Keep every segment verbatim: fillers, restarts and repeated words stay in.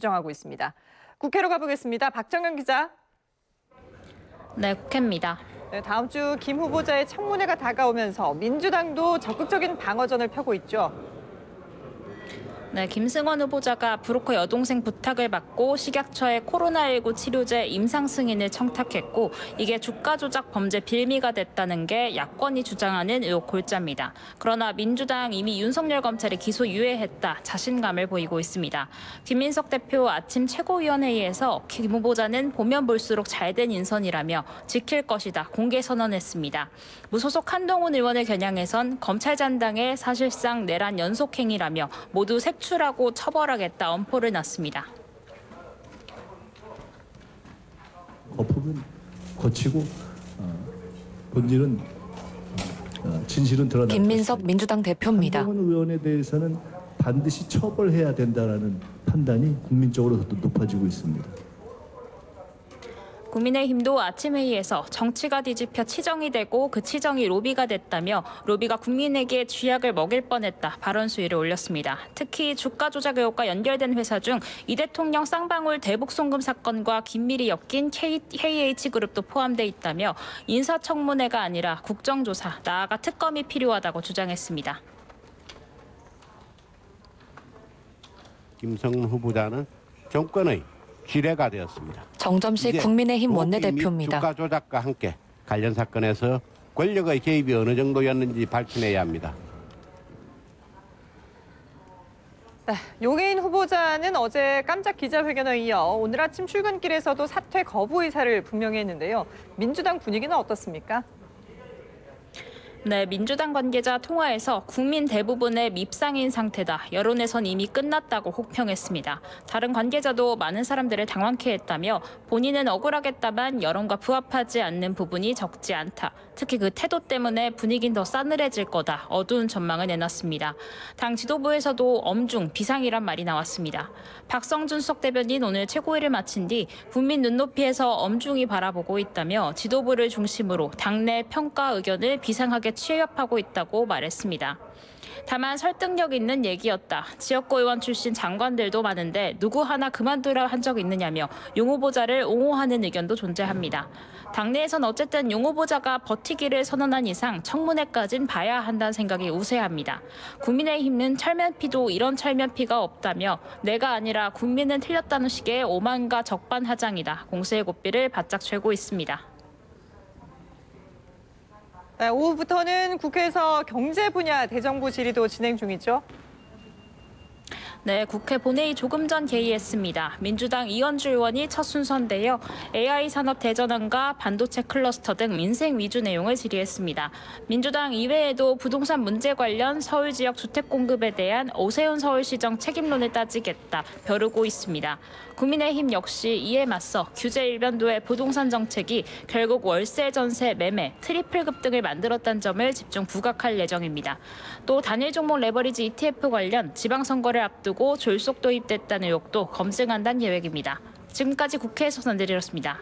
추정하고 있습니다. 국회로 가보겠습니다. 박정현 기자. 네, 국회입니다. 네, 다음 주 김 후보자의 청문회가 다가오면서 민주당도 적극적인 방어전을 펴고 있죠. 네, 김승원 후보자가 브로커 여동생 부탁을 받고 식약처에 코로나십구 치료제 임상 승인을 청탁했고 이게 주가 조작 범죄 빌미가 됐다는 게 야권이 주장하는 의혹 골자입니다. 그러나 민주당 이미 윤석열 검찰이 기소 유예했다 자신감을 보이고 있습니다. 김민석 대표 아침 최고위원회의에서 김 후보자는 보면 볼수록 잘된 인선이라며 지킬 것이다 공개 선언했습니다. 무소속 한동훈 의원을 겨냥해선 검찰 잔당의 사실상 내란 연속행위라며 모두 색 추라고 처벌하겠다 엄포를 놨습니다. 거품은 거치고 어, 본질은 어, 진실은 드러나고 김민석 민주당 대표입니다. 한동훈 의원에 대해서는 반드시 처벌해야 된다라는 판단이 국민적으로 더 높아지고 있습니다. 국민의힘도 아침 회의에서 정치가 뒤집혀 치정이 되고 그 치정이 로비가 됐다며 로비가 국민에게 쥐약을 먹일 뻔했다 발언 수위를 올렸습니다. 특히 주가 조작 의혹과 연결된 회사 중 이 대통령 쌍방울 대북 송금 사건과 긴밀히 엮인 케이에이치그룹도 포함돼 있다며 인사청문회가 아니라 국정조사, 나아가 특검이 필요하다고 주장했습니다. 김성훈 후보자는 정권의 지뢰가 되었습니다. 정점식 국민의힘 원내대표입니다. 주가 조작과 함께 관련 사건에서 권력의 개입이 어느 정도였는지 밝혀내야 합니다. 네, 용해인 후보자는 어제 깜짝 기자회견에 이어 오늘 아침 출근길에서도 사퇴 거부 의사를 분명히 했는데요. 민주당 분위기는 어떻습니까? 네, 민주당 관계자 통화에서 국민 대부분의 밉상인 상태다. 여론에선 이미 끝났다고 혹평했습니다. 다른 관계자도 많은 사람들을 당황케 했다며 본인은 억울하겠다만 여론과 부합하지 않는 부분이 적지 않다. 특히 그 태도 때문에 분위기는 더 싸늘해질 거다. 어두운 전망을 내놨습니다. 당 지도부에서도 엄중, 비상이란 말이 나왔습니다. 박성준 수석 대변인 오늘 최고위를 마친 뒤 국민 눈높이에서 엄중히 바라보고 있다며 지도부를 중심으로 당내 평가 의견을 비상하게 취합하고 있다고 말했습니다. 다만 설득력 있는 얘기였다. 지역구 의원 출신 장관들도 많은데 누구 하나 그만두라 한 적 있느냐며 용 후보자를 옹호하는 의견도 존재합니다. 당내에선 어쨌든 용 후보자가 버티기를 선언한 이상 청문회까진 봐야 한다는 생각이 우세합니다. 국민의힘은 철면피도 이런 철면피가 없다며 내가 아니라 국민은 틀렸다는 식의 오만과 적반하장이다. 공세의 고삐를 바짝 쥐고 있습니다. 네, 오후부터는 국회에서 경제 분야 대정부 질의도 진행 중이죠. 네, 국회 본회의 조금 전 개의했습니다. 민주당 이현주 의원이 첫 순서인데요. 에이아이 산업 대전환과 반도체 클러스터 등 민생 위주 내용을 질의했습니다. 민주당 이외에도 부동산 문제 관련 서울 지역 주택 공급에 대한 오세훈 서울시정 책임론을 따지겠다 벼르고 있습니다. 국민의힘 역시 이에 맞서 규제 일변도의 부동산 정책이 결국 월세, 전세, 매매, 트리플급 등을 만들었다는 점을 집중 부각할 예정입니다. 또 단일 종목 레버리지 이티에프 관련 지방선거를 앞두고 졸속 도입됐다는 의혹도 검증한다는 계획입니다. 지금까지 국회에서 전해드렸습니다.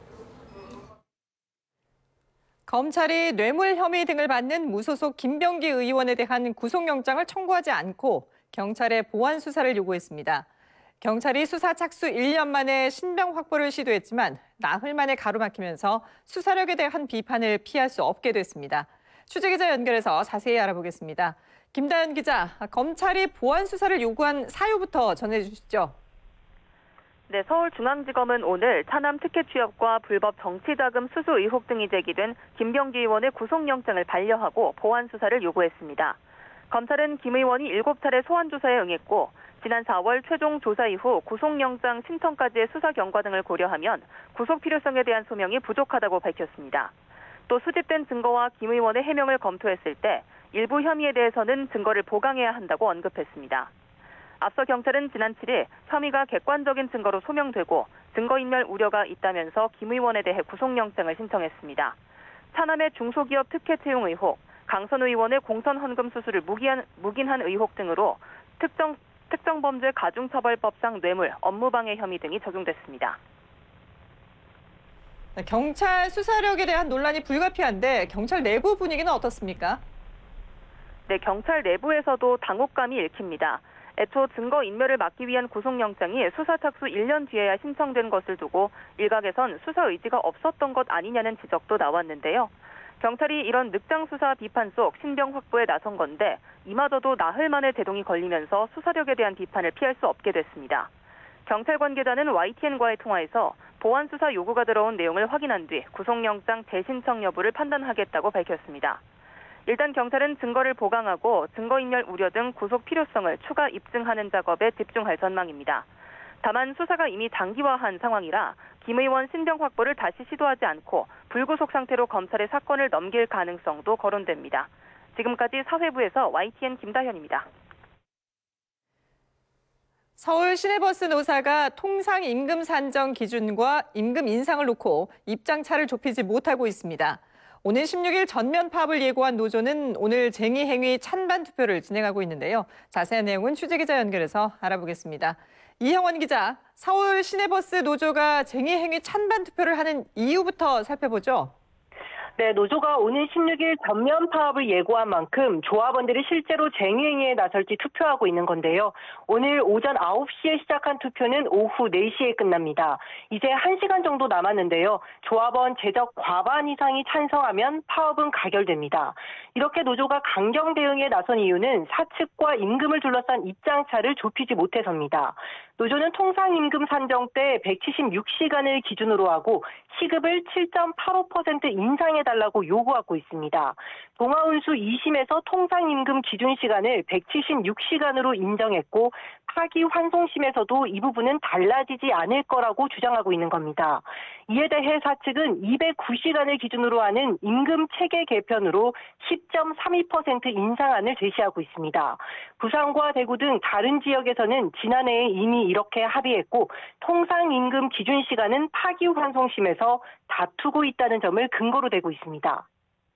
검찰이 뇌물 혐의 등을 받는 무소속 김병기 의원에 대한 구속영장을 청구하지 않고 경찰에 보완 수사를 요구했습니다. 경찰이 수사 착수 일 년 만에 신병 확보를 시도했지만 나흘 만에 가로막히면서 수사력에 대한 비판을 피할 수 없게 됐습니다. 취재기자 연결해서 자세히 알아보겠습니다. 김다연 기자, 검찰이 보완 수사를 요구한 사유부터 전해주시죠. 네, 서울중앙지검은 오늘 차남 특혜 취업과 불법 정치자금 수수 의혹 등이 제기된 김병기 의원의 구속영장을 반려하고 보완 수사를 요구했습니다. 검찰은 김 의원이 일곱 차례 소환 조사에 응했고 지난 사월 최종 조사 이후 구속영장 신청까지의 수사 경과 등을 고려하면 구속 필요성에 대한 소명이 부족하다고 밝혔습니다. 또 수집된 증거와 김 의원의 해명을 검토했을 때 일부 혐의에 대해서는 증거를 보강해야 한다고 언급했습니다. 앞서 경찰은 지난 칠 일 혐의가 객관적인 증거로 소명되고 증거인멸 우려가 있다면서 김 의원에 대해 구속영장을 신청했습니다. 차남의 중소기업 특혜 채용 의혹, 강선 의원의 공천 헌금 수수를 무기한, 묵인한 의혹 등으로 특정 특정범죄 가중처벌법상 뇌물, 업무방해 혐의 등이 적용됐습니다. 경찰 수사력에 대한 논란이 불가피한데 경찰 내부 분위기는 어떻습니까? 네, 경찰 내부에서도 당혹감이 읽힙니다. 애초 증거인멸을 막기 위한 구속영장이 수사 착수 일 년 뒤에야 신청된 것을 두고 일각에선 수사 의지가 없었던 것 아니냐는 지적도 나왔는데요. 경찰이 이런 늑장 수사 비판 속 신병 확보에 나선 건데 이마저도 나흘 만에 대동이 걸리면서 수사력에 대한 비판을 피할 수 없게 됐습니다. 경찰 관계자는 와이티엔과의 통화에서 보완 수사 요구가 들어온 내용을 확인한 뒤 구속영장 재신청 여부를 판단하겠다고 밝혔습니다. 일단 경찰은 증거를 보강하고 증거인멸 우려 등 구속 필요성을 추가 입증하는 작업에 집중할 전망입니다. 다만 수사가 이미 장기화한 상황이라 김 의원 신병 확보를 다시 시도하지 않고 불구속 상태로 검찰에 사건을 넘길 가능성도 거론됩니다. 지금까지 사회부에서 와이티엔 김다현입니다. 서울 시내버스 노사가 통상 임금 산정 기준과 임금 인상을 놓고 입장차를 좁히지 못하고 있습니다. 오는 십육 일 전면 파업을 예고한 노조는 오늘 쟁의 행위 찬반 투표를 진행하고 있는데요. 자세한 내용은 취재기자 연결해서 알아보겠습니다. 이형원 기자, 서울 시내버스 노조가 쟁의 행위 찬반 투표를 하는 이유부터 살펴보죠. 네, 노조가 오는 십육 일 전면 파업을 예고한 만큼 조합원들이 실제로 쟁의행위에 나설지 투표하고 있는 건데요. 오늘 오전 아홉 시에 시작한 투표는 오후 네 시에 끝납니다. 이제 한 시간 정도 남았는데요. 조합원 제적 과반 이상이 찬성하면 파업은 가결됩니다. 이렇게 노조가 강경 대응에 나선 이유는 사측과 임금을 둘러싼 입장차를 좁히지 못해서입니다. 노조는 통상임금 산정 때 백칠십육 시간을 기준으로 하고 시급을 칠 점 팔오 퍼센트 인상해달라고 요구하고 있습니다. 동아운수 이 심에서 통상임금 기준 시간을 백칠십육 시간으로 인정했고 파기환송심에서도 이 부분은 달라지지 않을 거라고 주장하고 있는 겁니다. 이에 대해 사측은 이백구 시간을 기준으로 하는 임금 체계 개편으로 십 점 삼이 퍼센트 인상안을 제시하고 있습니다. 부산과 대구 등 다른 지역에서는 지난해에 이미 이렇게 합의했고 통상임금 기준 시간은 파기환송심에서 다투고 있다는 점을 근거로 대고 있습니다.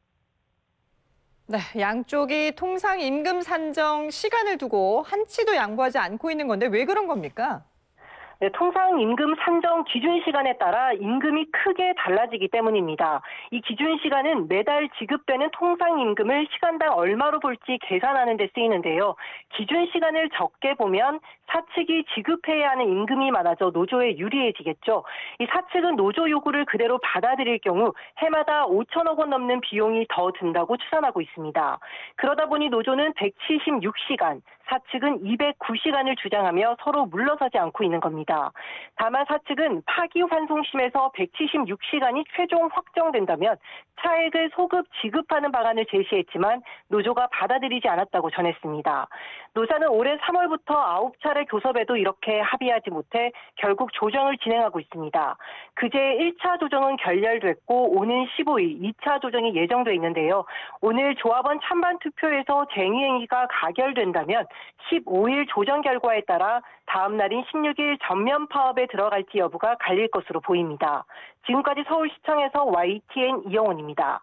네, 양쪽이 통상 임금 산정 시간을 두고 한치도 양보하지 않고 있는 건데 왜 그런 겁니까? 네, 통상 임금 산정 기준 시간에 따라 임금이 크게 달라지기 때문입니다. 이 기준 시간은 매달 지급되는 통상 임금을 시간당 얼마로 볼지 계산하는 데 쓰이는데요. 기준 시간을 적게 보면 사측이 지급해야 하는 임금이 많아져 노조에 유리해지겠죠. 이 사측은 노조 요구를 그대로 받아들일 경우 해마다 오천억 원 넘는 비용이 더 든다고 추산하고 있습니다. 그러다 보니 노조는 백칠십육 시간, 사측은 이백구 시간을 주장하며 서로 물러서지 않고 있는 겁니다. 다만 사측은 파기환송심에서 백칠십육 시간이 최종 확정된다면 차액을 소급 지급하는 방안을 제시했지만 노조가 받아들이지 않았다고 전했습니다. 노사는 올해 삼월부터 아홉 차례 교섭에도 이렇게 합의하지 못해 결국 조정을 진행하고 있습니다. 그제 일 차 조정은 결렬됐고 오는 십오 일 이 차 조정이 예정돼 있는데요. 오늘 조합원 찬반 투표에서 쟁의행위가 가결된다면 십오 일 조정 결과에 따라 다음 날인 십육 일 전면 파업에 들어갈지 여부가 갈릴 것으로 보입니다. 지금까지 서울시청에서 와이티엔 이영원입니다.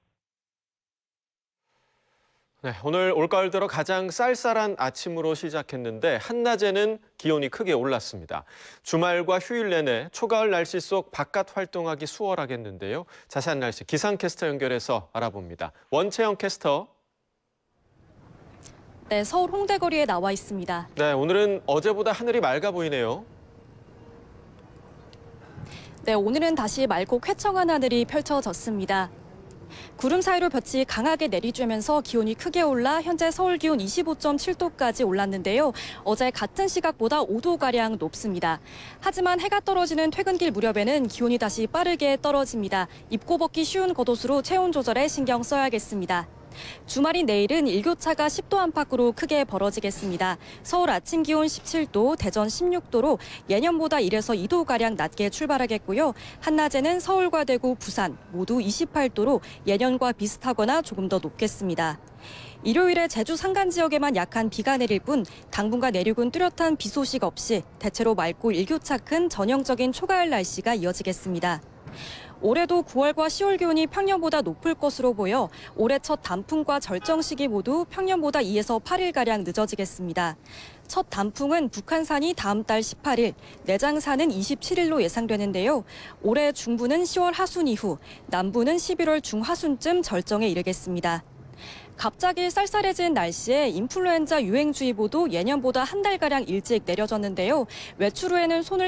네, 오늘 올가을 들어 가장 쌀쌀한 아침으로 시작했는데 한낮에는 기온이 크게 올랐습니다. 주말과 휴일 내내 초가을 날씨 속 바깥 활동하기 수월하겠는데요. 자세한 날씨 기상캐스터 연결해서 알아봅니다. 원채영 캐스터. 네, 서울 홍대거리에 나와 있습니다. 네, 오늘은 어제보다 하늘이 맑아 보이네요. 네, 오늘은 다시 맑고 쾌청한 하늘이 펼쳐졌습니다. 구름 사이로 볕이 강하게 내리쬐면서 기온이 크게 올라 현재 서울 기온 이십오 점 칠 도까지 올랐는데요. 어제 같은 시각보다 오 도가량 높습니다. 하지만 해가 떨어지는 퇴근길 무렵에는 기온이 다시 빠르게 떨어집니다. 입고 벗기 쉬운 겉옷으로 체온 조절에 신경 써야겠습니다. 주말인 내일은 일교차가 십 도 안팎으로 크게 벌어지겠습니다. 서울 아침 기온 십칠 도, 대전 십육 도로 예년보다 일에서 이 도가량 낮게 출발하겠고요. 한낮에는 서울과 대구, 부산 모두 이십팔 도로 예년과 비슷하거나 조금 더 높겠습니다. 일요일에 제주 산간 지역에만 약한 비가 내릴 뿐 당분간 내륙은 뚜렷한 비 소식 없이 대체로 맑고 일교차 큰 전형적인 초가을 날씨가 이어지겠습니다. 올해도 구월과 시월 기온이 평년보다 높을 것으로 보여 올해 첫 단풍과 절정 시기 모두 평년보다 이에서 팔 일가량 늦어지겠습니다. 첫 단풍은 북한산이 다음 달 십팔 일, 내장산은 이십칠 일로 예상되는데요. 올해 중부는 시월 하순 이후, 남부는 십일월 중하순쯤 절정에 이르겠습니다. 갑자기 쌀쌀해진 날씨에 인플루엔자 유행주의보도 예년보다 한 달가량 일찍 내려졌는데요. 외출 후에는 손을